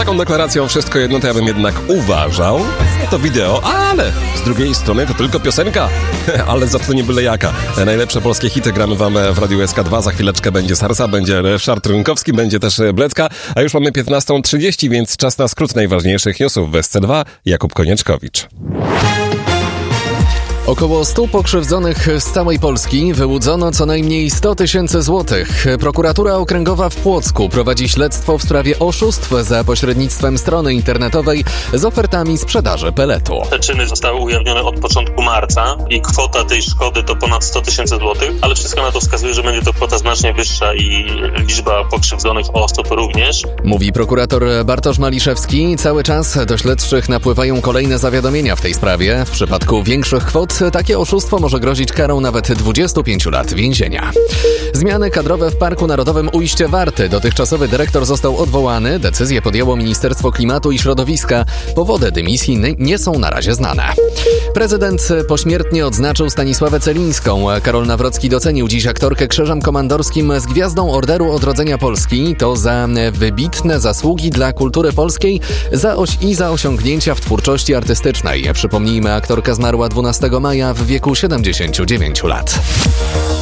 taką deklaracją wszystko jedno, to ja bym jednak uważał, to wideo, ale z drugiej strony to tylko piosenka, ale za to nie byle jaka. Najlepsze polskie hity gramy wam w Radiu SK2, za chwileczkę będzie Sarsa, będzie Ryszard Rynkowski, będzie też Blecka, a już mamy 15:30, więc czas na skrót najważniejszych newsów w SC2. Jakub Konieczkowicz. Około 100 pokrzywdzonych z całej Polski wyłudzono co najmniej 100 000 złotych. Prokuratura Okręgowa w Płocku prowadzi śledztwo w sprawie oszustw za pośrednictwem strony internetowej z ofertami sprzedaży peletu. Te czyny zostały ujawnione od początku marca i kwota tej szkody to ponad 100 000 złotych, ale wszystko na to wskazuje, że będzie to kwota znacznie wyższa i liczba pokrzywdzonych osób również. Mówi prokurator Bartosz Maliszewski. Cały czas do śledczych napływają kolejne zawiadomienia w tej sprawie. W przypadku większych kwot takie oszustwo może grozić karą nawet 25 lat więzienia. Zmiany kadrowe w Parku Narodowym Ujście Warty. Dotychczasowy dyrektor został odwołany. Decyzję podjęło Ministerstwo Klimatu i Środowiska. Powody dymisji nie są na razie znane. Prezydent pośmiertnie odznaczył Stanisławę Celińską. Karol Nawrocki docenił dziś aktorkę Krzyżem Komandorskim z Gwiazdą Orderu Odrodzenia Polski. To za wybitne zasługi dla kultury polskiej i za osiągnięcia w twórczości artystycznej. Przypomnijmy, aktorka zmarła 12 maja w wieku 79 lat.